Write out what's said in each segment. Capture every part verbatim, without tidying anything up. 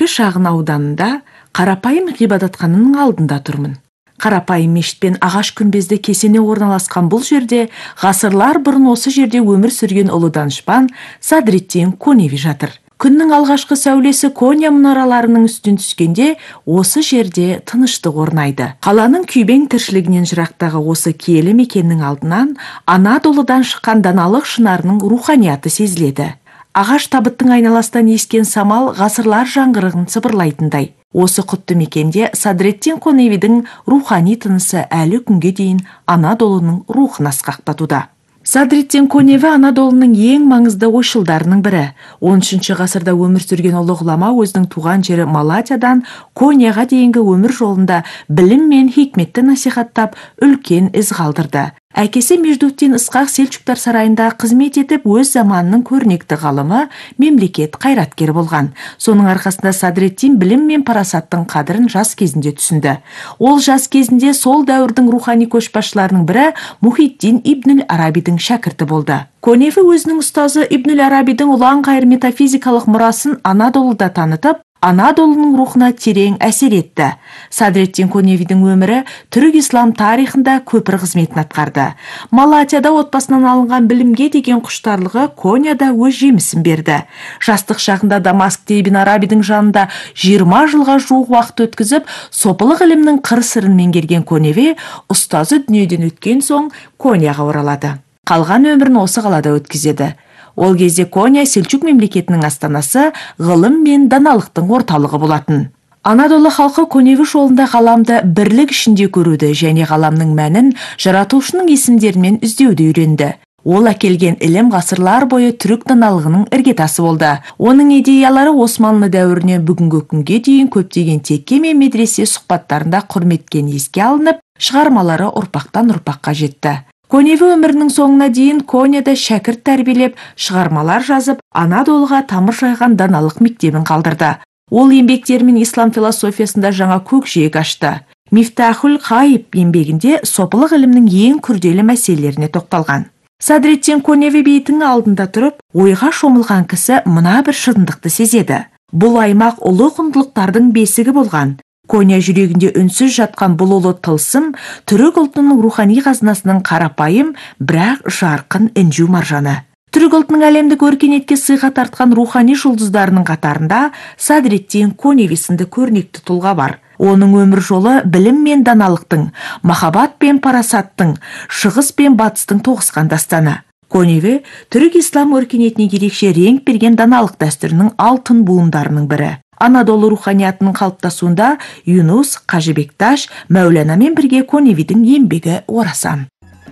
Іргелі шағын ауданында қарапайым ғибадатхананың алдында тұрмын. Қарапайым мешіт пен ағаш күмбезді кесене орналасқан бұл жерде ғасырлар бұрын осы жерде өмір сүрген ұлы данышпан Садриддин Коневи жатыр. Күннің алғашқы сәулесі Коня мұнараларының үстін түскенде осы жерде тыныштық орнайды. Қаланың күйбең тіршілігінен жырақтағы осы киелі мекеннің алдынан Анадолыдан шыққан даналық шынарының руханияты сезіледі. Ағаш табыттың айналастан ескен самал ғасырлар жаңғырығын сыбырлайтындай. Осы құтты мекенде Садриддин Коневидің рухани тынысы әлі күнге дейін Анадолының рухын асқақтатуда. Садриддин Коневи Анадолының ең маңызды ойшылдарының бірі. он үшінші ғасырда өмір сүрген ұлы ғұлама өзінің туған жері Малатядан Коняға дейінгі өмір жолында білім мен хикметті насихаттап үлкен із қалдырды. Әкесі Междуддин Ысқақ Селчуктар сарайында қызмет етіп, өз заманының көрнекті ғалымы, мемлекет қайраткері болған. Соның арқасында Садриддин білім мен парасаттың қадірін жас кезінде түсінді. Ол жас кезінде сол дәуірдің рухани көшбасшыларының бірі Мухиддин Ибн Арабидің шәкірті болды. Коневи өзінің ұстазы Ибн Арабидің ұлан қайыр метафизикалық мұрасын Анадолыда танытып, Анадолының рухына терең әсер етті. Садриддин Коневидің өмірі түрік ислам тарихында көпір қызметін атқарды. Малатяда отбасынан алынған білімге деген құштарлығы Коняда өз жемісін берді. Жастық шағында Дамаскте Ибн Арабидің жанында жиырма жылға жуық уақыт өткізіп, сопылық ілімнің қыр-сырын меңгерген Коневи ұстазы дүниеден өткен соң Коняға оралады. Қалған өмірін осы қалада өткізеді. Ол кезде Коня Селчук мемлекетінің астанасы, ғылым мен даналықтың орталығы болатын. Анадолы халқы Коневи жолында ғаламды бірлік ішінде көруді және ғаламның мәнін жаратушының есімдерімен іздеуді үйренді. Ол әкелген ілім ғасырлар бойы түрік даналығының іргетасы болды. Оның идеялары Османлы дәуірінен бүгінгі күнге дейін көптеген теке мен медресе сұхбаттарында құрметпен еске алынып, шығармалары ұрпақтан ұрпаққа жетті. Коневи өмірінің соңына дейін Коняда шәкірт тәрбиелеп, шығармалар жазып, Анадолыға тамыр жайған даналық мектебін қалдырды. Ол еңбектерімен ислам философиясында жаңа көкжиек ашты. Мифтахул Ғайб еңбегінде сопылық ілімнің ең күрделі мәселелеріне тоқталған. Садриддин Коневи бейтінің алдында тұрып, ойға шомылған кісі мына бір шындықты сезеді. Бұл аймақ ұлы құндылықтардың бесігі болған. Коня жүрегінде үнсіз жатқан бұл ұлы тылсым түрік ұлтының рухани қазынасының қарапайым, бірақ жарқын інжу маржаны. Түрік ұлтының әлемдік өркениетке сыйға тартқан рухани жұлдыздарының қатарында Садриддин Коневи сынды көрнекті тұлға бар. Оның өмір жолы білім мен даналықтың, махаббат пен парасаттың, шығыс пен батыстың тоғысқан дастаны. Коневи түрік ислам өркениетіне ерекше реңк берген даналық дәстүрінің алтын буындарының бірі. Анадолы руханиятының қалыптасуында Юнус, Қажы Бекташ, Мәуланамен бірге Коневидің еңбегі орасан.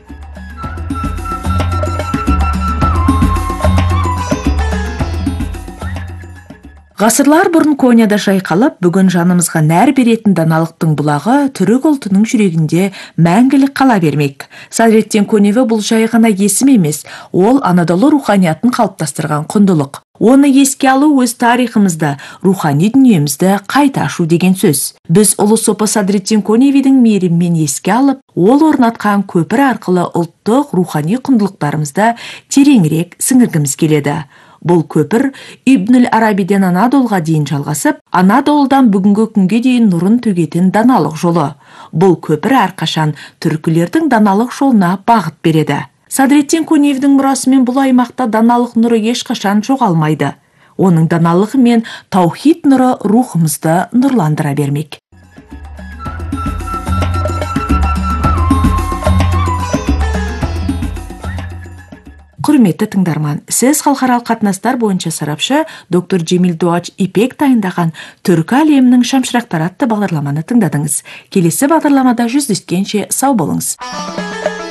Ғасырлар бұрын Коняда жайқалып, бүгін жанымызға нәр беретін даналықтың бұлағы түрік ұлтының жүрегінде мәңгілік қала бермек. Садриддин Коневи бұл жай ғана есім емес, ол Анадолы руханиятын қалыптастырған құндылық. Оны еске алу өз тарихымызды, рухани дүниемізді қайта ашу деген сөз. Біз ұлы сопы Садриддин Коневидің мейіріммен еске алып, ол орнатқан көпір арқылы ұлттық рухани құндылықтарымызды тереңірек сіңіргіміз келеді. Бұл көпір Ибн Арабиден Анадолға дейін жалғасып, Анадолдан бүгінгі күнге дейін нұрын төгетін даналық жолы. Бұл көпір әрқашан түркілердің даналық жолына бағыт береді. Садриддин Коневидің мұрасымен бұл аймақта даналық нұры ешқашан жоғалмайды. Оның даналығы мен таухид нұры рухымызды нұрландыра бермек. Құрметті тыңдарман, сіз халықаралық қатынастар бойынша сарапшы доктор Джемил Дуач Ипек дайындаған түркі әлемінің шамшырақтары атты бағдарламаны тыңдадыңыз. Келесі бағдарламада жүздескенше сау болыңыз.